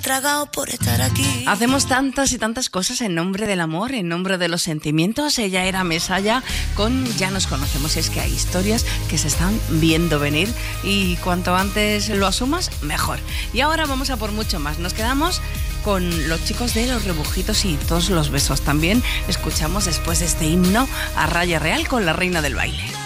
Tragado por estar aquí. Hacemos tantas y tantas cosas en nombre del amor, en nombre de los sentimientos. Ella era Mesalla con Ya nos conocemos. Y es que hay historias que se están viendo venir y cuanto antes lo asumas, mejor. Y ahora vamos a por mucho más. Nos quedamos con los chicos de Los Rebujitos y Todos los Besos. También escuchamos después de este himno a Raya Real con La Reina del Baile.